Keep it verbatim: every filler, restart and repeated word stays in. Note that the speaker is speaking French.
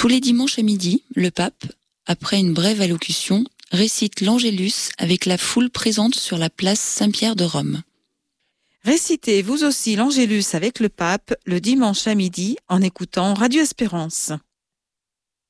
Tous les dimanches à midi, le pape, après une brève allocution, récite l'Angélus avec la foule présente sur la place Saint-Pierre de Rome. Récitez vous aussi l'Angélus avec le pape le dimanche à midi en écoutant Radio Espérance.